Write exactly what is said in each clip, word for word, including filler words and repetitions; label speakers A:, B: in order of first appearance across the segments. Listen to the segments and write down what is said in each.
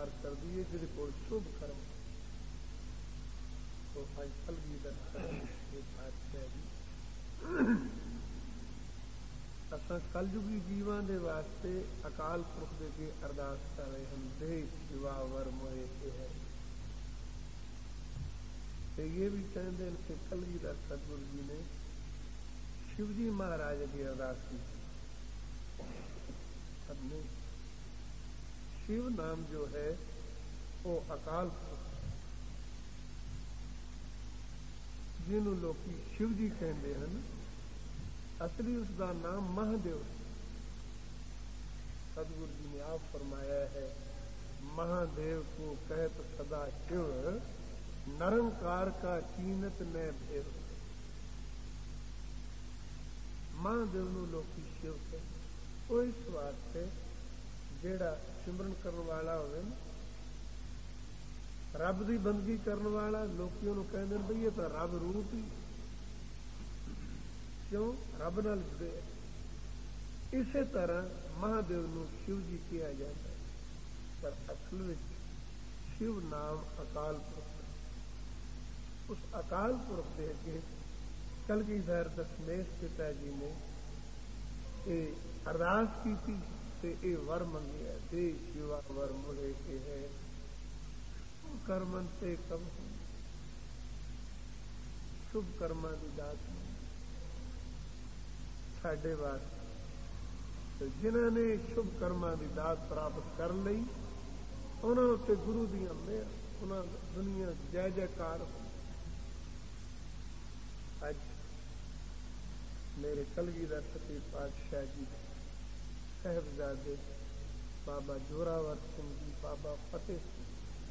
A: स्वीकार कर दिए जिहदे कोल शुभ कर्म। तो अज कलगीधर पातशाह जी असां कलयुगी जीवां दे वास्ते अकाल पुरख दे अगे अरदास कर रहे हैं, देश शिवा वर मोहे के है। तो ये भी कहते हैं कि कलगीधर सतगुरु जी ने शिवजी महाराज की अरदास की। सबने शिव नाम जो है वो अकाल पुरख जिन्हों लोग शिव जी कहते हैं, असली उसका नाम महादेव। सतगुरु जी ने आप फरमाया है, महादेव को कहत सदा शिव, निरंकार का कीनत न भेद। महादेव नु लोग शिव कहते। वो इस वास्ते जेड़ा सिमरन करने वाला हो, रब की बंदगी करने वाला लोग कहते हैं भाई ये तो रब रूप ही, क्यों रब नाल जुड़े। इसे तरह महादेव नु शिव जी कहा जाता है, पर असल में शिव नाम अकाल पुरख। उस अकाल पुरख के अगे कलगीधर दशमेश पिता जी ने ये अरदास की थी ते ये वर मंगे है, दे शिवा वर मुड़े के है। कर्मन से कब शुभ कर्मा की दात साडे वास्ते, तो जिन्होंने शुभ कर्मा की दात प्राप्त कर ली उन्होंने उत्ते गुरु दियां मेहर, उन्होंने दुनिया जय जयकार हो। आज मेरे कलगीधर सती पातशाह जी साहबजादे बाबा जोरावर सिंह जी, बाबा फतेह सिंह,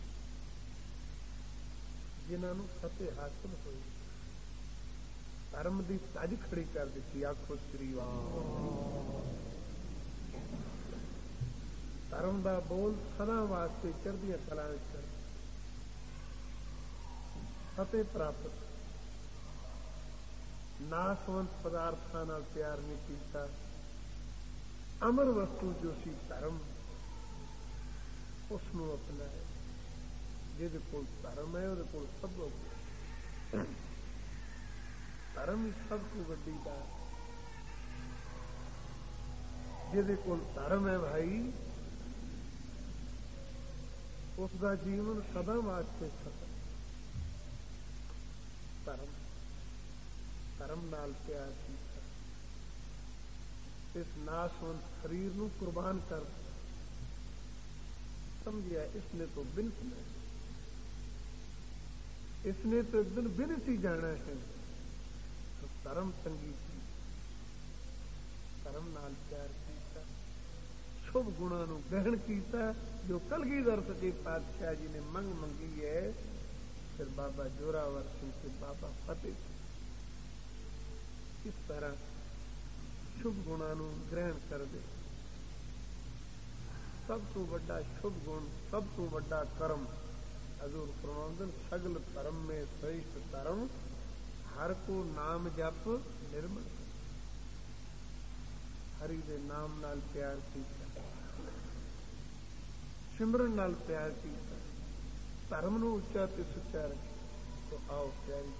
A: जिन्होंने फतेह हासिल हुई, धर्म की तज खड़ी कर दी। आखो श्री वाह। धर्म का बोल सदा वास्ते चढ़दियां कलां कर फतेह प्राप्त। नासवंत पदार्थां नाल प्यार नहीं कीता, अमर वस्तु जो सी धर्म उसनूं अपनाया। जिहदे कोल धर्म है उहदे कोल सब कुछ। धर्म ही सब तो वड्डी बात। जिहदे कोल धर्म है भाई, उसका जीवन सदा वास्ते सफल। धर्म धर्म नाल प्यार कीता, इस नासवंत शरीर नूं कुर्बान कर समझिया इसने तो बिन इसने तो एक दिन बिन सी जाना है। तो धर्म संगी थी, धर्म नाल प्यार कीता, शुभ गुणों नूं ग्रहण कीता, जो कलगीधर सच्चे पातशाह जी ने मंग मंगी है। फिर बाबा जोरावर सिंह से बाबा फतेह सिंह इस तरह शुभ गुणों नूं ग्रहण कर दे। सब तो वड्डा शुभ गुण, सब तो वड्डा कर्म हजूर फरमाउंदे, सगल धर्म में श्रेष्ठ धर्म, हर को नाम जप निर्मल। हरि दे नाम नाल प्यार कीता, सिमरन नाल प्यार कीता, धर्म नूं उच्चा ते सुच्चा रखिया। तो आओ प्यारी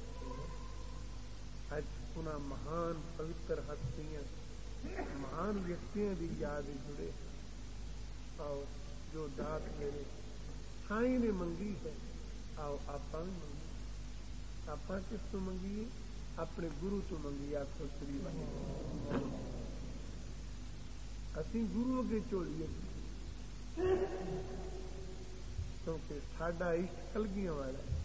A: आज उन्हां महान पवित्र हस्तियां, महान व्यक्तियों की याद जुड़े। आओ जो दात मेरे साईं ने मंगी है, आओ आपां भी मंगी। आपां किस तो मंगी? अपने गुरु तो मंगी। आखो श्री वाहिगुरू। असीं गुरु अगे झोलीए, क्योंकि साडा इष्ट कलगियां वाला है।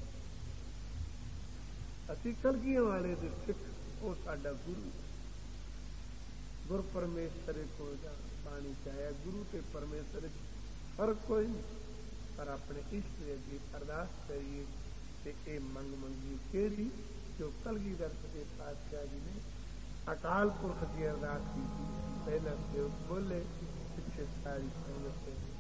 A: असीं कलगियां वाले दे सिख, वो साडा गुरु। गुर परमेश्वर को पानी चाहे गुरु ते परमेश्वर फर्क कोई नहीं, पर अपने इष्ट के अगे अरदास करिए ते ए मंग मंगी केड़ी जो कलगीधर सच्चे पातशाह जी ने अकाल पुरख की अरदास की थी। पहला सेवक बोले, पिछे सारी संगत